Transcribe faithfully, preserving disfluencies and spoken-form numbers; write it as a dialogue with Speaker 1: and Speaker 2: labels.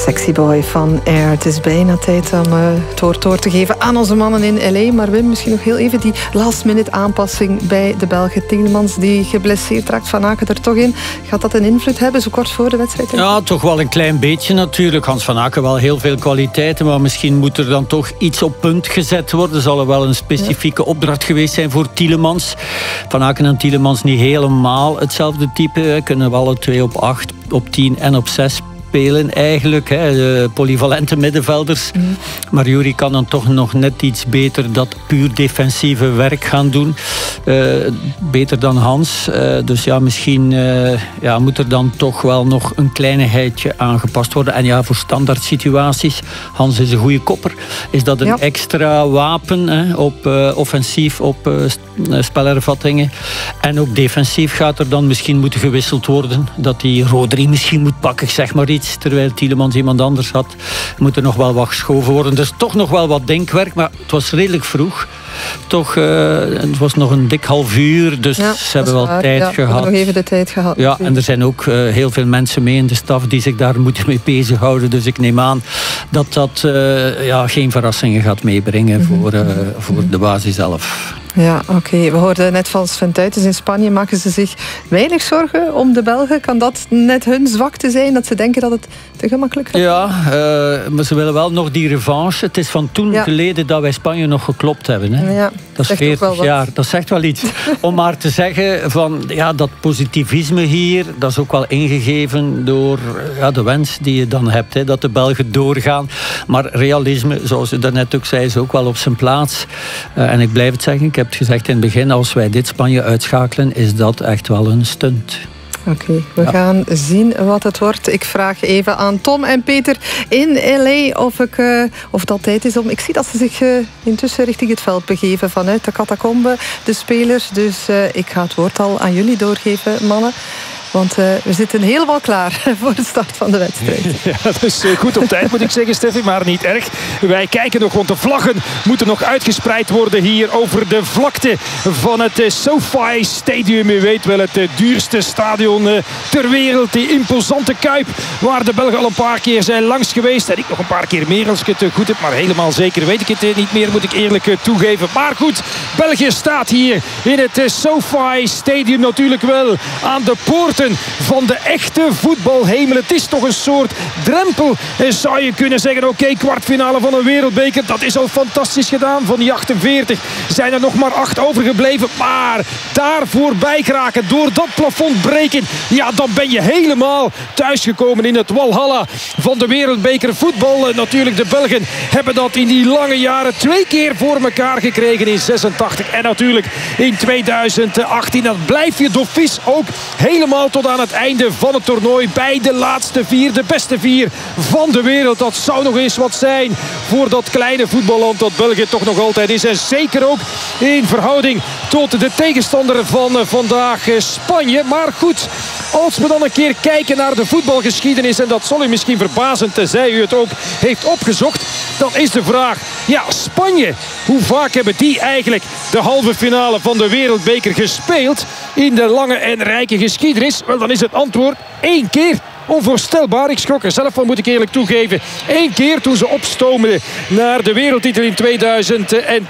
Speaker 1: Sexy Boy van Air. Het is bijna tijd om uh, het woord door te geven aan onze mannen in L A. Maar Wim, misschien nog heel even die last-minute aanpassing bij de Belgen. Tielemans die geblesseerd raakt, Van Aken er toch in. Gaat dat een invloed hebben, zo kort voor de wedstrijd?
Speaker 2: Ja, toch wel een klein beetje natuurlijk. Hans Van Aken wel heel veel kwaliteiten, maar misschien moet er dan toch iets op punt gezet worden. Zal er wel een specifieke ja. opdracht geweest zijn voor Tielemans. Van Aken en Tielemans niet helemaal hetzelfde type. Kunnen we alle twee op acht, op tien en op zes spelen eigenlijk. Hè. Polyvalente middenvelders. Mm. Maar Yuri kan dan toch nog net iets beter dat puur defensieve werk gaan doen. Uh, beter dan Hans. Uh, dus ja, misschien uh, ja, moet er dan toch wel nog een kleinigheidje aangepast worden. En ja, voor standaard situaties. Hans is een goede kopper. Is dat een ja. extra wapen hè, op uh, offensief, op uh, spelervattingen. En ook defensief gaat er dan misschien moeten gewisseld worden. Dat die Rodri misschien moet pakken, zeg maar iets. Terwijl Tielemans iemand anders had, moet er nog wel wat geschoven worden. Dus toch nog wel wat denkwerk, maar het was redelijk vroeg. Toch, uh, het was nog een dik half uur, dus ja, ze hebben wel waar. tijd
Speaker 1: ja,
Speaker 2: gehad.
Speaker 1: nog even de tijd gehad.
Speaker 2: Ja, en er zijn ook uh, heel veel mensen mee in de staf die zich daar moeten mee bezighouden. Dus ik neem aan dat dat uh, ja, geen verrassingen gaat meebrengen mm-hmm. voor, uh, voor de basis zelf.
Speaker 1: Ja, oké. Okay. We hoorden net van Sven Tuytens in Spanje. Maken ze zich weinig zorgen om de Belgen? Kan dat net hun zwakte zijn? Dat ze denken dat het te gemakkelijk gaat?
Speaker 2: Ja, uh, maar ze willen wel nog die revanche. Het is van toen ja. geleden dat wij Spanje nog geklopt hebben. Hè?
Speaker 1: Ja,
Speaker 2: dat is veertig jaar. Dat zegt wel iets. Om maar te zeggen van ja, dat positivisme hier, dat is ook wel ingegeven door ja, de wens die je dan hebt. Hè, dat de Belgen doorgaan. Maar realisme, zoals u daarnet ook zei, is ook wel op zijn plaats. Uh, en ik blijf het zeggen, ik heb het gezegd in het begin, als wij dit Spanje uitschakelen, is dat echt wel een stunt.
Speaker 1: Oké, okay, we ja. gaan zien wat het wordt. Ik vraag even aan Tom en Peter in L A of, ik, uh, of dat tijd is om... Ik zie dat ze zich uh, intussen richting het veld begeven vanuit de catacombe, de spelers. Dus uh, ik ga het woord al aan jullie doorgeven, mannen. Want uh, we zitten helemaal klaar voor de start van de wedstrijd.
Speaker 3: Ja, dat is goed op tijd, moet ik zeggen, Steffi, maar niet erg. Wij kijken nog, want de vlaggen moeten nog uitgespreid worden hier over de vlakte van het SoFi Stadium. U weet wel, het duurste stadion ter wereld. Die imposante Kuip, waar de Belgen al een paar keer zijn langs geweest. En ik nog een paar keer meer als ik het goed heb, maar helemaal zeker weet ik het niet meer, moet ik eerlijk toegeven. Maar goed, België staat hier in het SoFi Stadium natuurlijk wel aan de poorten van de echte voetbalhemel. Het is toch een soort drempel, zou je kunnen zeggen. Oké, okay, kwartfinale van een wereldbeker, dat is al fantastisch gedaan. Van die achtenveertig zijn er nog maar acht overgebleven. Maar daar voorbij geraken, door dat plafond breken, ja, dan ben je helemaal thuisgekomen in het Walhalla van de wereldbeker voetbal. Natuurlijk, de Belgen hebben dat in die lange jaren twee keer voor elkaar gekregen in zesentachtig en natuurlijk in tweeduizend achttien. Dat blijf je doffies ook helemaal tot aan het einde van het toernooi bij de laatste vier, de beste vier van de wereld. Dat zou nog eens wat zijn voor dat kleine voetballand dat België toch nog altijd is. En zeker ook in verhouding tot de tegenstander van vandaag, Spanje. Maar goed, als we dan een keer kijken naar de voetbalgeschiedenis, en dat zal u misschien verbazen, tenzij u het ook heeft opgezocht, dan is de vraag, ja, Spanje, hoe vaak hebben die eigenlijk de halve finale van de wereldbeker gespeeld in de lange en rijke geschiedenis? Wel, dan is het antwoord één keer. Onvoorstelbaar, ik schrok er zelf van, moet ik eerlijk toegeven. Eén keer toen ze opstoomden naar de wereldtitel in tweeduizend